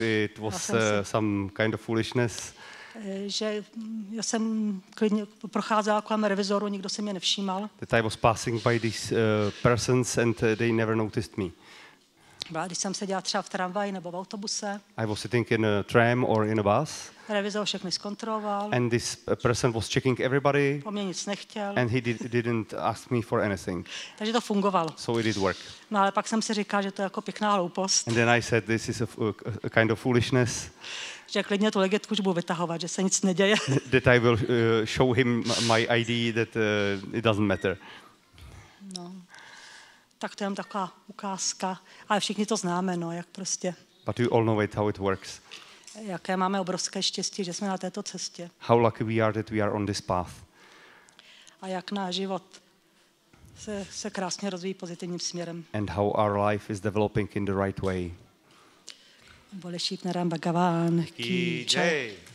it was some kind of foolishness. Že já jsem klidně procházela kolem revizoru, nikdo se mě nevšímal. That I was passing by these persons and they never noticed me. Když jsem seděla třeba v tramvaji nebo v autobuse. I was sitting in a tram or in a bus. Revizor všechny zkontroloval. And this person was checking everybody. Po mně nic nechtěl. And he didn't ask me for anything. Takže to fungovalo. So it did work. No ale pak jsem si říkal, že to je jako pěkná hloupost. And then I said this is a kind of foolishness. Že klidně tu legitku budu vytahovat, že se nic neděje. That I will show him my ID that it doesn't matter. No. Tak to je jen taková ukázka, ale všichni to známe, no, jak prostě. But you all know how it works. Jaké máme obrovské štěstí, že jsme na této cestě. How lucky we are that we are on this path. A jak náš život se krásně rozvíjí pozitivním směrem. And how our life is developing in the right way. Bolešík Naramba Gaván. Ki jai.